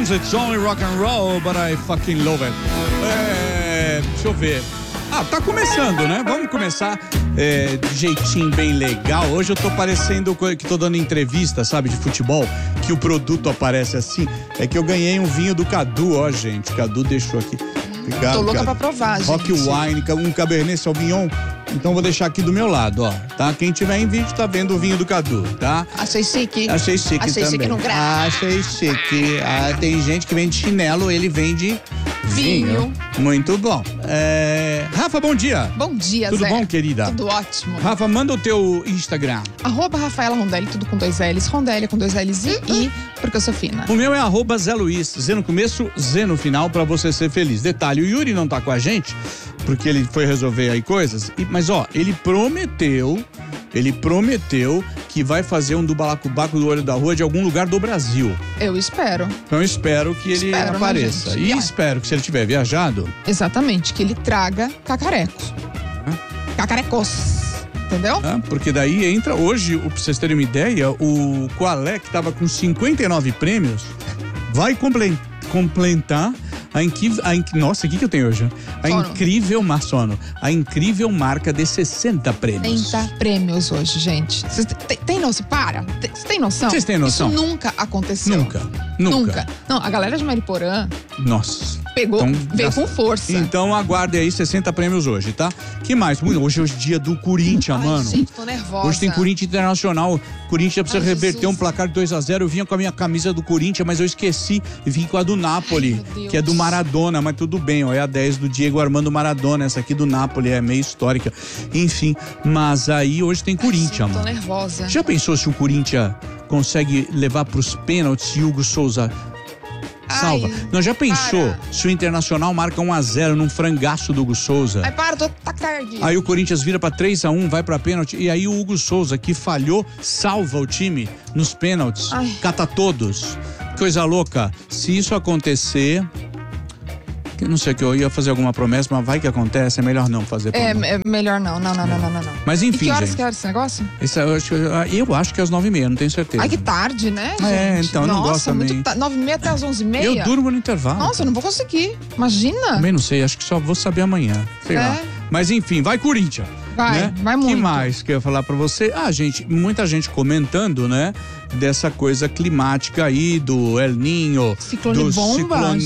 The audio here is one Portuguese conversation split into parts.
Stones, it's only rock and roll, but I fucking love it. Deixa eu ver. Tá começando, né? Vamos começar de jeitinho bem legal. Hoje eu tô parecendo que tô dando entrevista, sabe, de futebol, que o produto aparece assim. É que eu ganhei um vinho do Cadu, ó, gente. O Cadu deixou aqui. Obrigado, tô louca Cadu. pra provar, gente. Rock Wine, um Cabernet Sauvignon. Então vou deixar aqui do meu lado, ó, tá? Quem tiver em vídeo tá vendo o vinho do Cadu, tá? Achei chique. Achei chique Achei também. chique no grau. Achei chique. Tem gente que vende chinelo, ele vende vinho. Muito bom. Rafa, bom dia. Bom dia, Tudo Zé. bom, querida? Tudo ótimo. Rafa, manda o teu Instagram. @Rafaela Rondelli, tudo com 2 L's. Rondelli com 2 L's e I, porque eu sou fina. O meu é @Zé Luiz, Z no começo, Z no final, pra você ser feliz. Detalhe, o Yuri não tá com a gente, porque ele foi resolver aí coisas, mas ó, ele prometeu que vai fazer um do balacobaco do Olho da Rua de algum lugar do Brasil. Eu espero. Então eu espero que ele apareça. Né, e espero que se ele tiver viajado... Exatamente, que ele traga cacarecos. Cacarecos. Entendeu? Porque daí entra hoje, pra vocês terem uma ideia, o Qualé, que tava com 59 prêmios, vai completar nossa, o que eu tenho hoje? A incrível marca de 60 prêmios. 30 prêmios hoje, gente. Vocês tem noção? Vocês têm noção? Vocês têm noção? Isso nunca aconteceu. Nunca. Não, a galera de Mariporã Nossa. pegou, veio com força. Então aguarde aí 60 prêmios hoje, tá? Que mais? Hoje é o dia do Corinthians, mano. Gente, tô nervosa. Hoje tem Corinthians Internacional. Corinthians precisa reverter Jesus. um placar de 2-0. Eu vinha com a minha camisa do Corinthians, mas eu esqueci e vim com a do Napoli, que é do Maradona, mas tudo bem, ó, é a 10 do Diego Armando Maradona. Essa aqui do Napoli é meio histórica. Enfim, mas aí hoje tem Corinthians, mano. Tô nervosa. Já pensou se o Corinthians consegue levar pros pênaltis e Hugo Souza salva? Não, já pensou se o Internacional marca 1-0 num frangaço do Hugo Souza? Tá tarde. Aí o Corinthians vira pra 3-1, vai pra pênalti, e aí o Hugo Souza, que falhou, salva o time nos pênaltis, cata todos. Coisa louca. Se isso acontecer... Não sei, que eu ia fazer alguma promessa, mas vai que acontece, é melhor não fazer promessa. É melhor não. Mas enfim, e que horas gente. que é esse negócio? Eu acho que é às 9h30, não tenho certeza. Ai, que tarde, né, gente? Então, eu não gosto também. Muito 9h30 até as 11h30? Eu durmo no intervalo. Nossa, eu não vou conseguir. Imagina. Também não sei, acho que só vou saber amanhã. Sei lá. Mas enfim, vai Corinthians. Vai muito. O que mais que eu ia falar pra você? Gente, muita gente comentando, né? Dessa coisa climática aí, do El Niño. Ciclone bomba,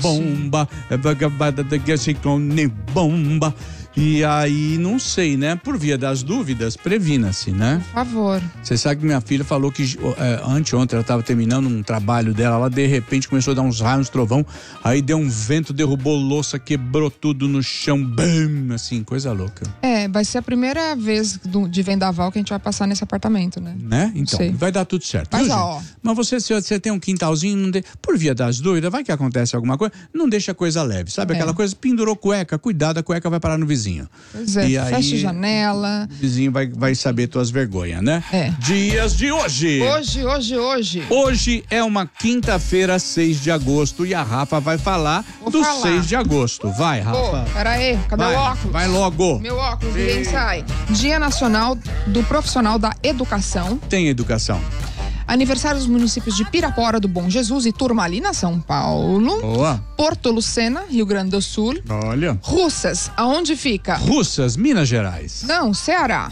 Ciclone bomba. E aí, não sei, né? Por via das dúvidas, previna-se, né? Por favor. Você sabe que minha filha falou que anteontem ela estava terminando um trabalho dela, ela de repente começou a dar uns raios, trovão, aí deu um vento, derrubou louça, quebrou tudo no chão, bam, assim, coisa louca. Vai ser a primeira vez de vendaval que a gente vai passar nesse apartamento, né? Então, vai dar tudo certo. Mas, Mas você tem um quintalzinho, por via das dúvidas, vai que acontece alguma coisa, não deixa a coisa leve, sabe? Aquela coisa, pendurou cueca, cuidado, a cueca vai parar no vizinho. Pois é, fecha a janela. O vizinho vai saber tuas vergonhas, né? Dias de hoje. Hoje é uma quinta-feira, 6 de agosto, e a Rafa vai falar 6 de agosto. Vai, Rafa. Pera aí, cadê o óculos? Vai logo. Meu óculos, ninguém sai. Dia Nacional do Profissional da Educação. Tem educação. Aniversário dos municípios de Pirapora do Bom Jesus e Turmalina, São Paulo. Boa. Porto Lucena, Rio Grande do Sul. Olha. Russas, aonde fica? Russas, Minas Gerais. Não, Ceará.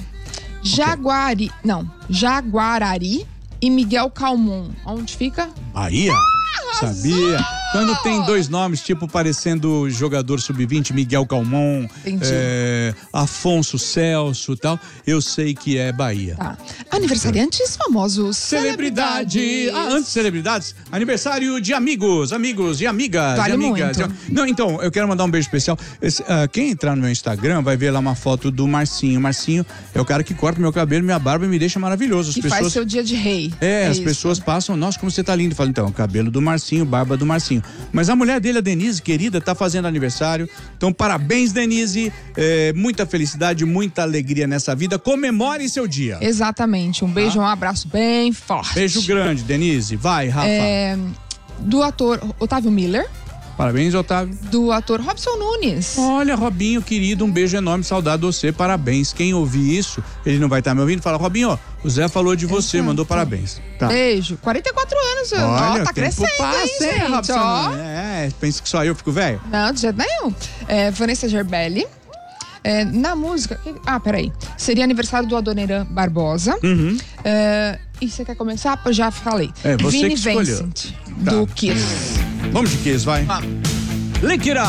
Jaguarari e Miguel Calmon. Onde fica? Bahia. Sabia? Quando tem dois nomes, tipo parecendo jogador sub-20, Miguel Calmon, Afonso Celso e tal, eu sei que é Bahia. Tá. Aniversariantes famosos. Celebridade. Antes de celebridades, aniversário de amigos e amigas. Vale amigas. muito. Não, então, eu quero mandar um beijo especial. Quem entrar no meu Instagram vai ver lá uma foto do Marcinho. Marcinho é o cara que corta meu cabelo, minha barba e me deixa maravilhoso. Faz seu dia de rei. As pessoas passam, nossa, como você tá lindo. Eu falo, então, o cabelo do Marcinho, barba do Marcinho. Mas a mulher dele, a Denise, querida, tá fazendo aniversário. Então, parabéns, Denise. Muita felicidade, muita alegria nessa vida. Comemore seu dia. Exatamente. Um beijo, um abraço bem forte. Beijo grande, Denise. Vai, Rafa. Do ator Otávio Miller. Parabéns, Otávio. Do ator Robson Nunes. Olha, Robinho, querido, um beijo enorme, saudade de você, parabéns. Quem ouvir isso, ele não vai estar me ouvindo, fala, Robinho, ó, o Zé falou de você, Exato. mandou parabéns. Tá. Beijo. 44 anos, Olha, ó, tá o tempo crescendo, passa, hein, gente? Robson? Ó. Pensa que só eu fico velho? Não, de jeito nenhum. Vanessa Gerbelli. Na música... peraí. Seria aniversário do Adoniran Barbosa. Uhum. E você quer começar? Eu já falei. Você Vini que escolheu. Vincent, Tá. do Kiss. Vamos de Kiss, vai. Vamos. Lick It Up!